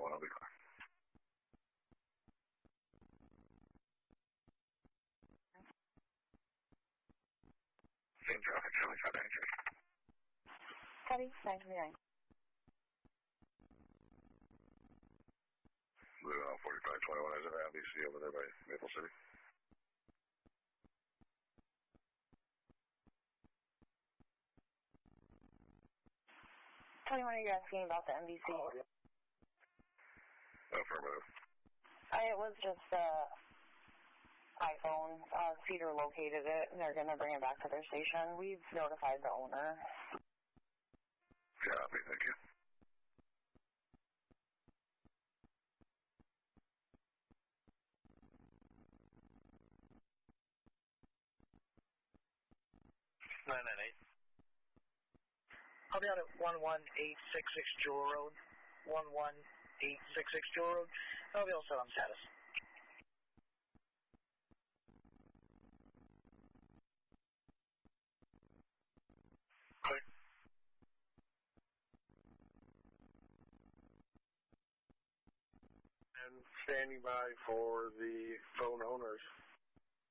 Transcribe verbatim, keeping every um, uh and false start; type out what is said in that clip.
twenty-one, I'll be fine. Same traffic, seventy-five ninety-six. Copy, nine twenty-nine. Moving on forty-five twenty-one, is it N B C over there by Maple City? twenty-one, are you asking about the N B C? Oh, yeah. Affirmative. Uh, it was just uh, iPhone. Uh, Cedar located it, and they're going to bring it back to their station. We've notified the owner. Copy, thank you. nine nine eight. I'll be out at one one eight six six Jewel Road. one one eight six six Jewel Road. I'll be all set on status. Clear. And standing by for the phone owners.